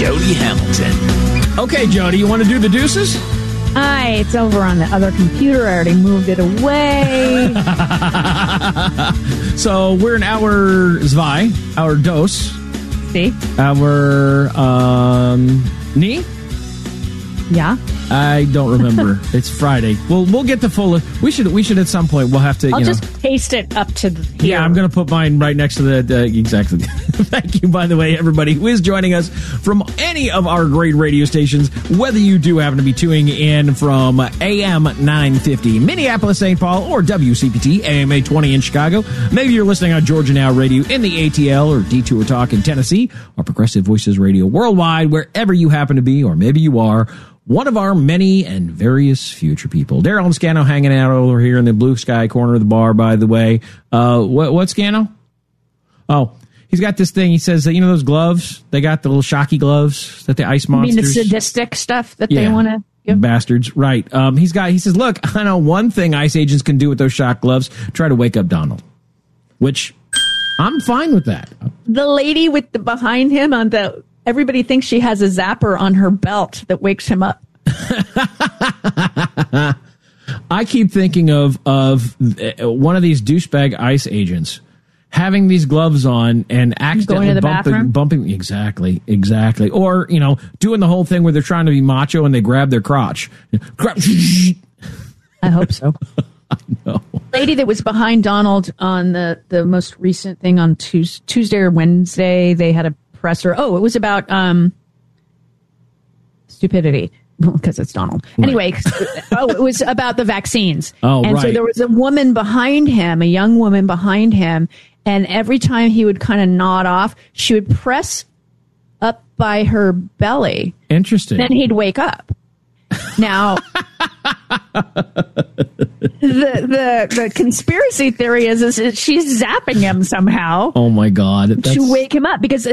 Jody Hamilton. Okay, Jody, you want to do the deuces? It's over on the other computer. I already moved it away. So we're in our zwei, our dos. See? Our knee? Yeah. I don't remember. It's Friday. We'll get the full. We should at some point. We'll have to. I'll just paste it up to the. Yeah, I'm going to put mine right next to the exactly. Thank you, by the way, everybody who is joining us from any of our great radio stations. Whether you do happen to be tuning in from AM 950 Minneapolis, St. Paul, or WCPT AM 820 in Chicago. Maybe you're listening on Georgia Now Radio in the ATL or Detour Talk in Tennessee, or Progressive Voices Radio worldwide, wherever you happen to be, or maybe you are one of our many and various future people. Daryl and Scano hanging out over here in the blue sky corner of the bar, by the way. What's Scano? Oh, he's got this thing. He says that, those gloves, they got the little shocky gloves that the ice monsters. You mean the sadistic stuff that they want to give? Bastards, right. He says, look, I know one thing ice agents can do with those shock gloves, try to wake up Donald, which I'm fine with that. The lady with the behind him on the... Everybody thinks she has a zapper on her belt that wakes him up. I keep thinking of one of these douchebag ICE agents having these gloves on and accidentally bumping. Exactly. Or, doing the whole thing where they're trying to be macho and they grab their crotch. I hope so. I know. Lady that was behind Donald on the most recent thing on Tuesday or Wednesday, they had a presser. Oh, it was about stupidity because it's Donald. Right. Anyway, it was about the vaccines. Oh, and right. So there was a woman behind him, a young woman behind him, and every time he would kind of nod off, she would press up by her belly. Interesting. Then he'd wake up. Now, the conspiracy theory is she's zapping him somehow. Oh my God! To wake him up, because